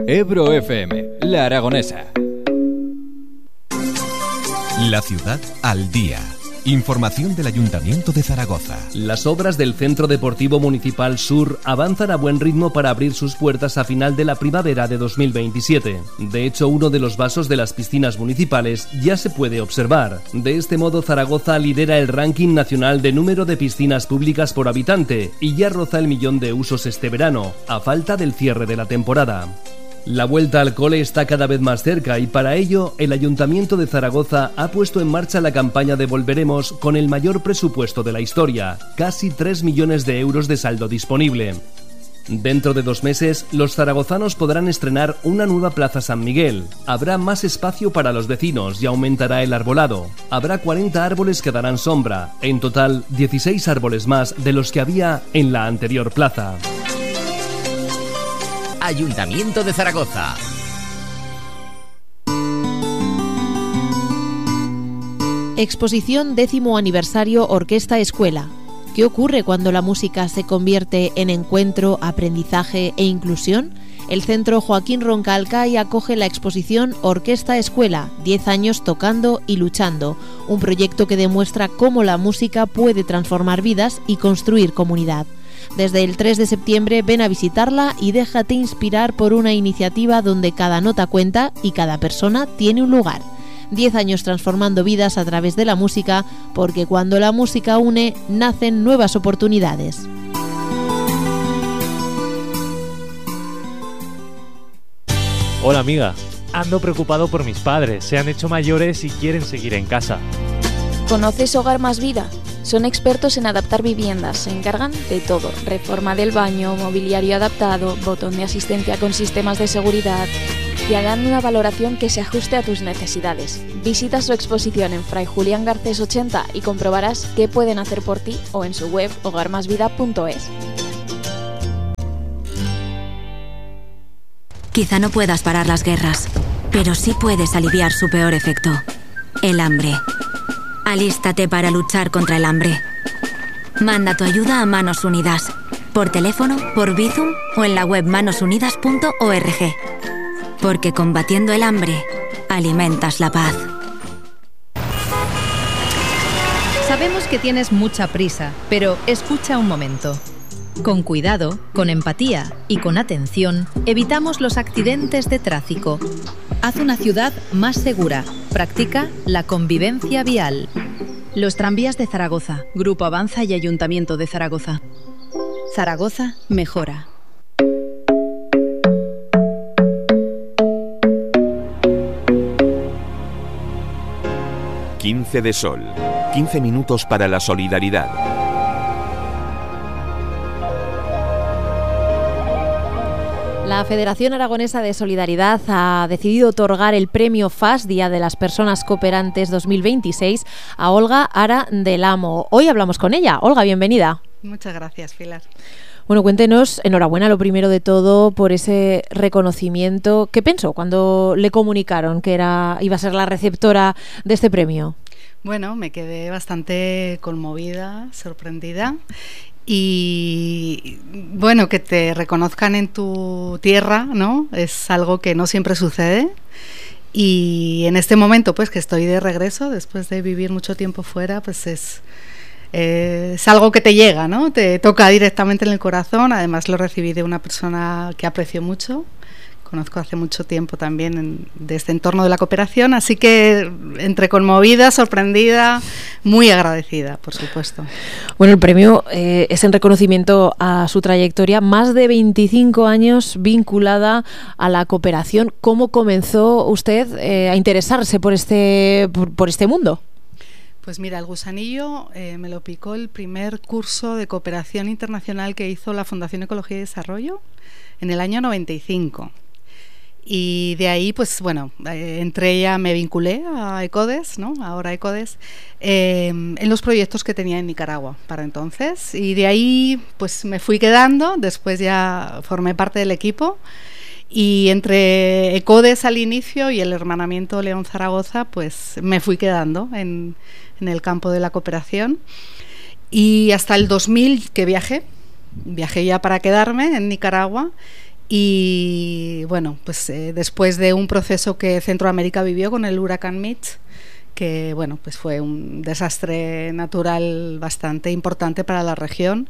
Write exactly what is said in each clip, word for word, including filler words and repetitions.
Ebro F M, La Aragonesa. La ciudad al día. Información del Ayuntamiento de Zaragoza. Las obras del Centro Deportivo Municipal Sur avanzan a buen ritmo para abrir sus puertas a final de la primavera de dos mil veintisiete. De hecho, uno de los vasos de las piscinas municipales ya se puede observar. De este modo, Zaragoza lidera el ranking nacional de número de piscinas públicas por habitante y ya roza el millón de usos este verano, a falta del cierre de la temporada. La vuelta al cole está cada vez más cerca y para ello el Ayuntamiento de Zaragoza ha puesto en marcha la campaña de Volveremos con el mayor presupuesto de la historia, casi tres millones de euros de saldo disponible. Dentro de dos meses, los zaragozanos podrán estrenar una nueva Plaza San Miguel. Habrá más espacio para los vecinos y aumentará el arbolado. Habrá cuarenta árboles que darán sombra, en total dieciséis árboles más de los que había en la anterior plaza. Ayuntamiento de Zaragoza. Exposición décimo aniversario Orquesta Escuela. ¿Qué ocurre cuando la música se convierte en encuentro, aprendizaje e inclusión? El Centro Joaquín Roncalcay acoge la exposición Orquesta Escuela, diez años tocando y luchando, un proyecto que demuestra cómo la música puede transformar vidas y construir comunidad. Desde el tres de septiembre ven a visitarla y déjate inspirar por una iniciativa donde cada nota cuenta y cada persona tiene un lugar. Diez años transformando vidas a través de la música, porque cuando la música une, nacen nuevas oportunidades. Hola amiga, ando preocupado por mis padres, se han hecho mayores y quieren seguir en casa. ¿Conoces Hogar Más Vida? Son expertos en adaptar viviendas, se encargan de todo, reforma del baño, mobiliario adaptado, botón de asistencia con sistemas de seguridad. Te harán una valoración que se ajuste a tus necesidades. Visita su exposición en Fray Julián Garcés ochenta y comprobarás qué pueden hacer por ti o en su web hogar más vida punto es. Quizá no puedas parar las guerras, pero sí puedes aliviar su peor efecto, el hambre. Alístate para luchar contra el hambre. Manda tu ayuda a Manos Unidas, por teléfono, por Bizum o en la web manos unidas punto org. Porque combatiendo el hambre, alimentas la paz. Sabemos que tienes mucha prisa, pero escucha un momento. Con cuidado, con empatía y con atención, evitamos los accidentes de tráfico. Haz una ciudad más segura. Practica la convivencia vial. Los tranvías de Zaragoza, Grupo Avanza y Ayuntamiento de Zaragoza. Zaragoza mejora. quince de sol. quince minutos para la solidaridad. La Federación Aragonesa de Solidaridad ha decidido otorgar el premio F A S, Día de las Personas Cooperantes dos mil veintiséis, a Olga Ara del Amo. Hoy hablamos con ella. Olga, bienvenida. Muchas gracias, Pilar. Bueno, cuéntenos, enhorabuena lo primero de todo por ese reconocimiento. ¿Qué pensó cuando le comunicaron que era iba a ser la receptora de este premio? Bueno, me quedé bastante conmovida, sorprendida. Y bueno, que te reconozcan en tu tierra, ¿no? Es algo que no siempre sucede. Y en este momento, pues que estoy de regreso, después de vivir mucho tiempo fuera, pues es, eh, es algo que te llega, ¿no? Te toca directamente en el corazón. Además lo recibí de una persona que aprecio mucho. Conozco hace mucho tiempo también en, de este entorno de la cooperación, así que entre conmovida, sorprendida, muy agradecida, por supuesto. Bueno, el premio eh, es en reconocimiento a su trayectoria, más de veinticinco años vinculada a la cooperación. ¿Cómo comenzó usted eh, a interesarse por este, por, por este mundo? Pues mira, el gusanillo eh, me lo picó el primer curso de cooperación internacional que hizo la Fundación Ecología y Desarrollo en el año noventa y cinco. Y de ahí, pues bueno, eh, entre ella me vinculé a ECODES, ¿no? Ahora ECODES, eh, en los proyectos que tenía en Nicaragua para entonces. Y de ahí, pues me fui quedando, después ya formé parte del equipo. Y entre ECODES al inicio y el hermanamiento León Zaragoza, pues me fui quedando en, en el campo de la cooperación. Y hasta el dos mil que viajé, viajé ya para quedarme en Nicaragua. Y bueno, pues eh, después de un proceso que Centroamérica vivió con el huracán Mitch, que bueno, pues fue un desastre natural bastante importante para la región,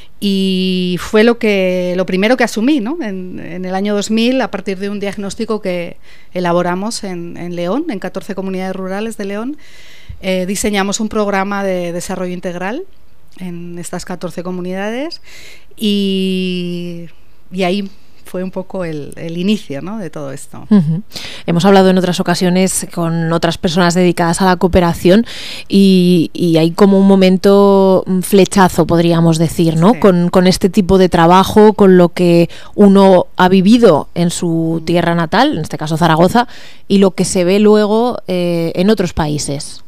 y fue lo que lo primero que asumí, ¿no? en, en el año dos mil, a partir de un diagnóstico que elaboramos en, en León, en catorce comunidades rurales de León. Eh, diseñamos un programa de desarrollo integral en estas catorce comunidades, y, y ahí fue un poco el, el inicio, ¿no?, de todo esto. Uh-huh. Hemos hablado en otras ocasiones con otras personas dedicadas a la cooperación, y, y hay como un momento flechazo, podríamos decir, ¿no? Sí. Con, con este tipo de trabajo, con lo que uno ha vivido en su tierra natal, en este caso Zaragoza, y lo que se ve luego eh, en otros países.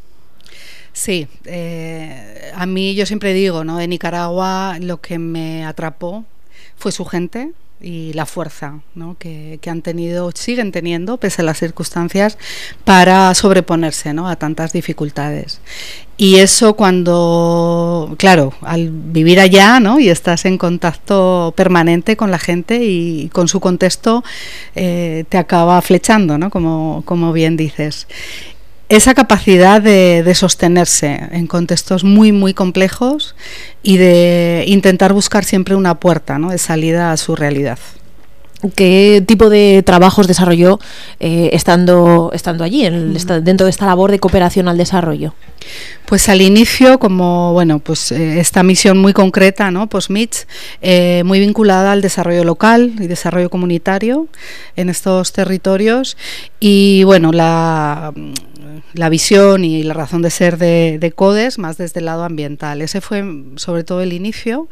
Sí, eh, a mí yo siempre digo, ¿no?, de Nicaragua lo que me atrapó fue su gente y la fuerza, ¿no?, que, que han tenido, siguen teniendo, pese a las circunstancias, para sobreponerse, ¿no?, a tantas dificultades. Y eso, cuando, claro, al vivir allá, ¿no?, y estás en contacto permanente con la gente y con su contexto, eh, te acaba flechando, ¿no?, como, como bien dices. Esa capacidad de, de sostenerse en contextos muy, muy complejos y de intentar buscar siempre una puerta, ¿no?, de salida a su realidad. ¿Qué tipo de trabajos desarrolló eh, estando, estando allí, en el, esta, dentro de esta labor de cooperación al desarrollo? Pues al inicio, como bueno, pues eh, esta misión muy concreta, ¿no?, post-Mitch, eh, muy vinculada al desarrollo local y desarrollo comunitario en estos territorios, y bueno, la, la visión y la razón de ser de, de CODES más desde el lado ambiental. Ese fue sobre todo el inicio.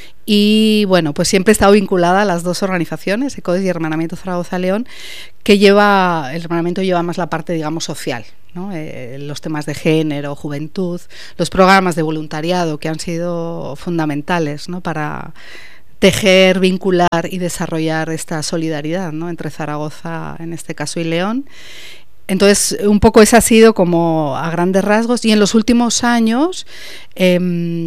Y bueno, pues siempre he estado vinculada a las dos organizaciones, CODES y Hermanamiento Zaragoza León, que lleva, el hermanamiento lleva más la parte, digamos, social, ¿no? Eh, los temas de género, juventud, los programas de voluntariado que han sido fundamentales, ¿no?, para tejer, vincular y desarrollar esta solidaridad, ¿no?, entre Zaragoza, en este caso, y León. Entonces, un poco ese ha sido como a grandes rasgos, y en los últimos años, eh,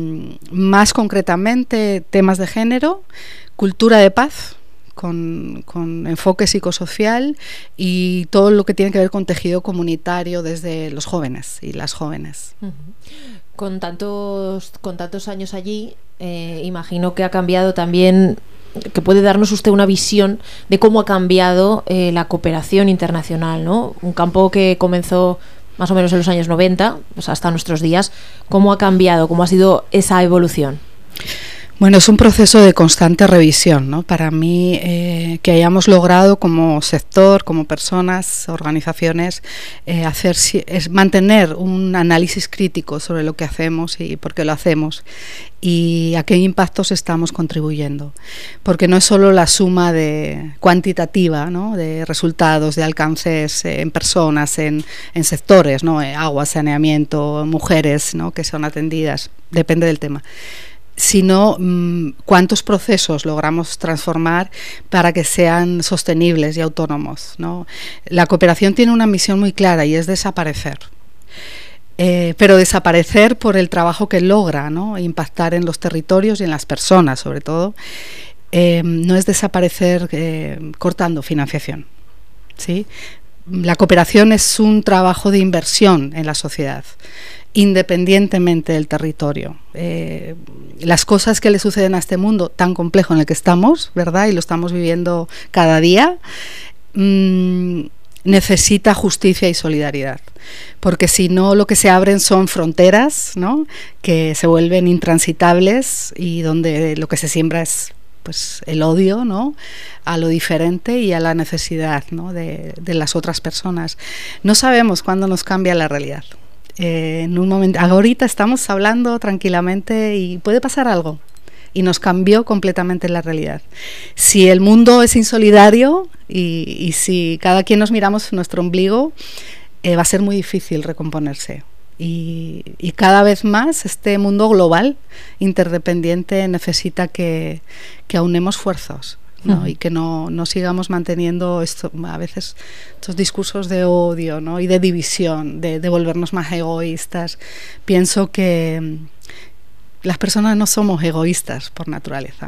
más concretamente, temas de género, cultura de paz, con, con enfoque psicosocial, y todo lo que tiene que ver con tejido comunitario desde los jóvenes y las jóvenes. Uh-huh. Con tantos, con tantos años allí, eh, imagino que ha cambiado también, que puede darnos usted una visión de cómo ha cambiado eh, la cooperación internacional, ¿no? Un campo que comenzó más o menos en los años noventa, pues hasta nuestros días. ¿Cómo ha cambiado? ¿Cómo ha sido esa evolución? Bueno, es un proceso de constante revisión, ¿no? Para mí, eh, que hayamos logrado como sector, como personas, organizaciones, eh, hacer, es mantener un análisis crítico sobre lo que hacemos y por qué lo hacemos, y a qué impactos estamos contribuyendo, porque no es solo la suma de cuantitativa, ¿no?, de resultados, de alcances en personas, en, en sectores, ¿no?, agua, saneamiento, mujeres, ¿no?, que son atendidas, depende del tema, sino mmm, cuántos procesos logramos transformar para que sean sostenibles y autónomos, ¿no? La cooperación tiene una misión muy clara, y es desaparecer. Eh, pero desaparecer por el trabajo que logra, ¿no?, impactar en los territorios y en las personas, sobre todo. Eh, no es desaparecer eh, cortando financiación, ¿sí? La cooperación es un trabajo de inversión en la sociedad, independientemente del territorio. Eh, las cosas que le suceden a este mundo tan complejo en el que estamos, ¿verdad?, y lo estamos viviendo cada día, mmm, necesita justicia y solidaridad, porque si no, lo que se abren son fronteras, ¿no?, que se vuelven intransitables, y donde lo que se siembra es, pues, el odio, ¿no?, a lo diferente y a la necesidad, ¿no?, de, de las otras personas. No sabemos cuándo nos cambia la realidad. Eh, en un momento, ahorita estamos hablando tranquilamente y puede pasar algo, y nos cambió completamente la realidad. Si el mundo es insolidario y, y si cada quien nos miramos nuestro ombligo, eh, va a ser muy difícil recomponerse. Y, y cada vez más este mundo global, interdependiente, necesita que, que aunemos esfuerzos, ¿no? Uh-huh. Y que no, no sigamos manteniendo esto, a veces estos discursos de odio, ¿no?, y de división, de, de volvernos más egoístas. Pienso que las personas no somos egoístas por naturaleza.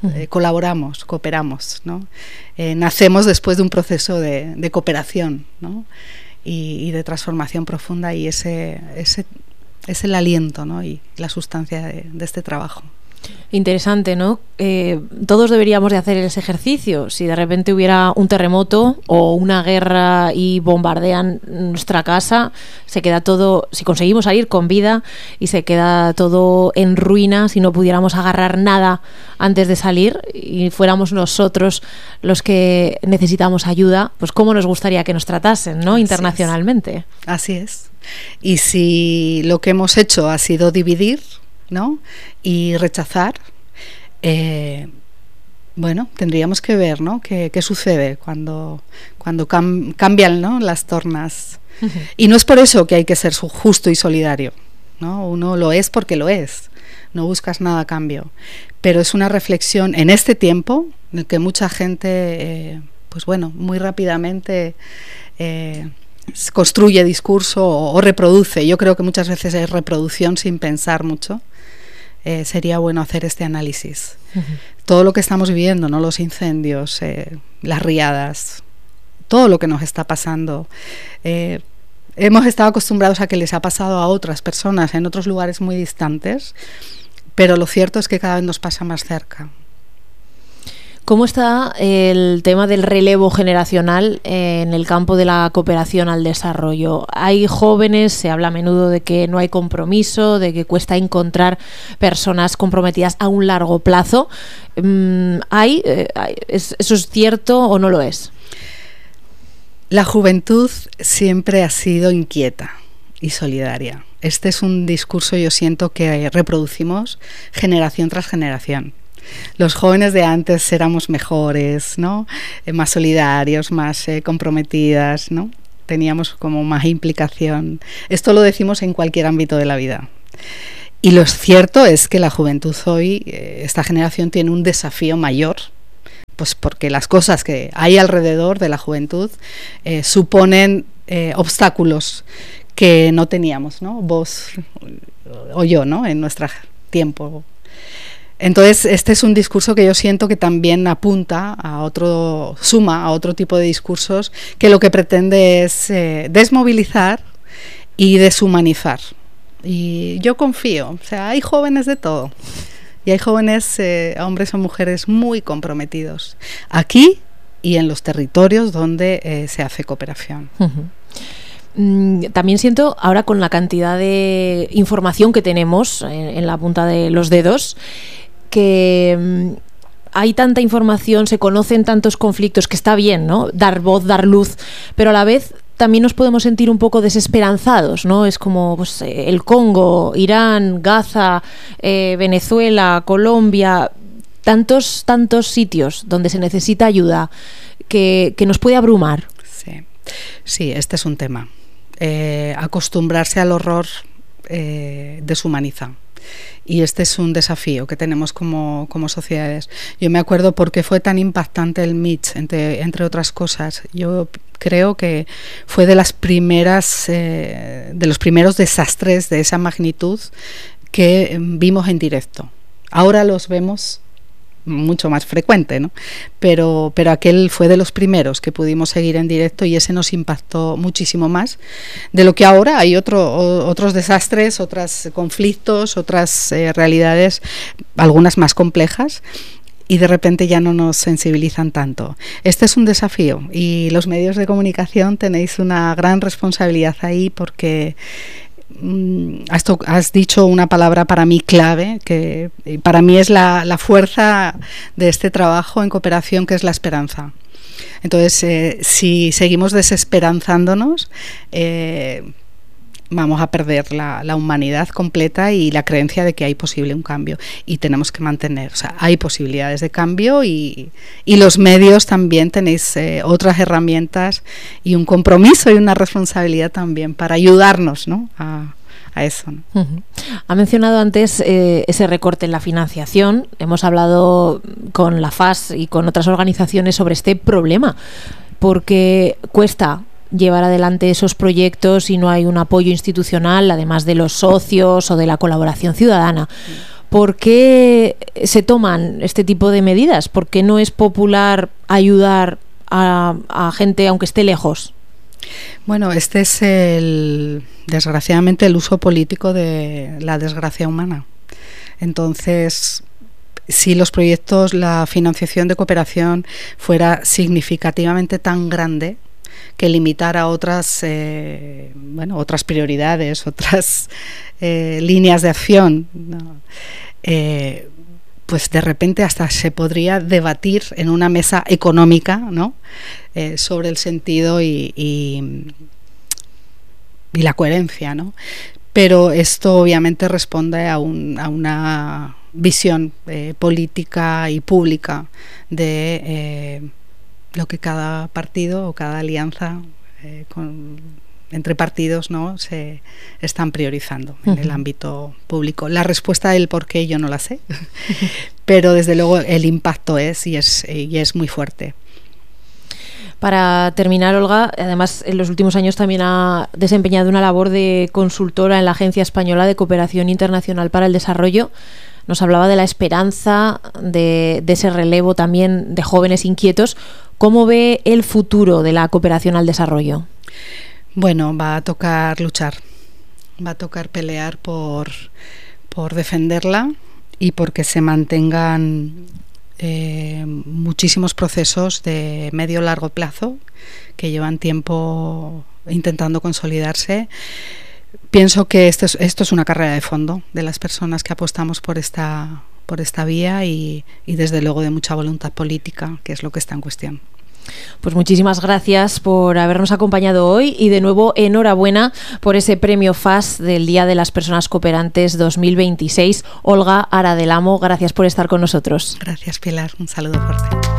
eh, colaboramos, cooperamos, ¿no? Eh, nacemos después de un proceso de, de cooperación, ¿no? y, y de transformación profunda, y ese, ese es el aliento, ¿no? Y la sustancia de, de este trabajo. Interesante, ¿no? Eh, todos deberíamos de hacer ese ejercicio. Si de repente hubiera un terremoto o una guerra y bombardean nuestra casa, se queda todo, si conseguimos salir con vida y se queda todo en ruinas, si no pudiéramos agarrar nada antes de salir y fuéramos nosotros los que necesitamos ayuda, pues cómo nos gustaría que nos tratasen, ¿no? Así internacionalmente. Es. Así es. Y si lo que hemos hecho ha sido dividir, ¿no? y rechazar, eh, bueno, tendríamos que ver, ¿no? qué, qué sucede cuando, cuando cam- cambian, ¿no? las tornas. Uh-huh. Y no es por eso que hay que ser justo y solidario, ¿no? Uno lo es porque lo es, no buscas nada a cambio, pero es una reflexión en este tiempo en el que mucha gente, eh, pues bueno, muy rápidamente eh, construye discurso o, o reproduce. Yo creo que muchas veces es reproducción sin pensar mucho. Eh, sería bueno hacer este análisis. Uh-huh. Todo lo que estamos viviendo, ¿no? Los incendios, eh, las riadas, todo lo que nos está pasando. Eh, hemos estado acostumbrados a que les ha pasado a otras personas en otros lugares muy distantes, pero lo cierto es que cada vez nos pasa más cerca. ¿Cómo está el tema del relevo generacional en el campo de la cooperación al desarrollo? Hay jóvenes, se habla a menudo de que no hay compromiso, de que cuesta encontrar personas comprometidas a un largo plazo. ¿Hay, ¿Eso es cierto o no lo es? La juventud siempre ha sido inquieta y solidaria. Este es un discurso, yo siento, que reproducimos generación tras generación. Los jóvenes de antes éramos mejores, ¿no? Eh, más solidarios, más eh, comprometidas, ¿no? Teníamos como más implicación. Esto lo decimos en cualquier ámbito de la vida. Y lo cierto es que la juventud hoy, eh, esta generación tiene un desafío mayor, pues porque las cosas que hay alrededor de la juventud eh, suponen eh, obstáculos que no teníamos, ¿no? Vos o yo, ¿no? En nuestro tiempo. Entonces, este es un discurso que yo siento que también apunta a otro, suma a otro tipo de discursos que lo que pretende es eh, desmovilizar y deshumanizar. Y yo confío, o sea, hay jóvenes de todo. Y hay jóvenes, eh, hombres o mujeres, muy comprometidos, aquí y en los territorios donde eh, se hace cooperación. Uh-huh. También siento, ahora con la cantidad de información que tenemos en, en la punta de los dedos, que um, hay tanta información, se conocen tantos conflictos, que está bien, ¿no? Dar voz, dar luz, pero a la vez también nos podemos sentir un poco desesperanzados, ¿no? Es como pues, el Congo, Irán, Gaza, eh, Venezuela, Colombia, tantos, tantos sitios donde se necesita ayuda que, que nos puede abrumar. Sí, sí, este es un tema. Eh, acostumbrarse al horror eh, deshumaniza. Y este es un desafío que tenemos como, como sociedades. Yo me acuerdo por qué fue tan impactante el Mitch, entre, entre otras cosas. Yo creo que fue de las primeras, eh, de los primeros desastres de esa magnitud que vimos en directo. Ahora los vemos mucho más frecuente, ¿no? Pero, pero aquel fue de los primeros que pudimos seguir en directo y ese nos impactó muchísimo más de lo que ahora hay otro, o, otros desastres, otros conflictos, otras eh, realidades, algunas más complejas, y de repente ya no nos sensibilizan tanto. Este es un desafío y los medios de comunicación tenéis una gran responsabilidad ahí porque Has, to- has dicho una palabra para mí clave, que para mí es la, la fuerza de este trabajo en cooperación, que es la esperanza. Entonces, eh, si seguimos desesperanzándonos, eh, vamos a perder la, la humanidad completa y la creencia de que hay posible un cambio. Y tenemos que mantener, o sea, hay posibilidades de cambio y, y los medios también tenéis eh, otras herramientas y un compromiso y una responsabilidad también para ayudarnos, ¿no? a, a eso, ¿no? Uh-huh. Ha mencionado antes eh, ese recorte en la financiación. Hemos hablado con la F A S y con otras organizaciones sobre este problema, porque cuesta llevar adelante esos proyectos si no hay un apoyo institucional, además de los socios o de la colaboración ciudadana. ¿Por qué se toman este tipo de medidas? ¿Por qué no es popular ayudar a, a gente aunque esté lejos? Bueno, este es el, desgraciadamente, el uso político de la desgracia humana. Entonces, si los proyectos, la financiación de cooperación fuera significativamente tan grande que limitara otras, eh, bueno, otras prioridades, otras eh, líneas de acción, ¿no? eh, pues de repente hasta se podría debatir en una mesa económica, ¿no? eh, sobre el sentido y, y, y la coherencia, ¿no? Pero esto obviamente responde a, un, a una visión eh, política y pública de eh, lo que cada partido o cada alianza eh, con, entre partidos, ¿no? se están priorizando en uh-huh. el ámbito público. La respuesta del por qué yo no la sé, pero desde luego el impacto es y es, y es muy fuerte. Para terminar, Olga, además en los últimos años también ha desempeñado una labor de consultora en la Agencia Española de Cooperación Internacional para el Desarrollo. Nos hablaba de la esperanza, de, de ese relevo también de jóvenes inquietos. ¿Cómo ve el futuro de la cooperación al desarrollo? Bueno, va a tocar luchar, va a tocar pelear por, por defenderla y porque se mantengan eh, muchísimos procesos de medio largo plazo que llevan tiempo intentando consolidarse. Pienso que esto es, esto es una carrera de fondo de las personas que apostamos por esta, por esta vía y, y desde luego de mucha voluntad política, que es lo que está en cuestión. Pues muchísimas gracias por habernos acompañado hoy y de nuevo enhorabuena por ese premio F A S del Día de las Personas Cooperantes dos mil veintiséis. Olga Ara del Amo, gracias por estar con nosotros. Gracias, Pilar. Un saludo fuerte.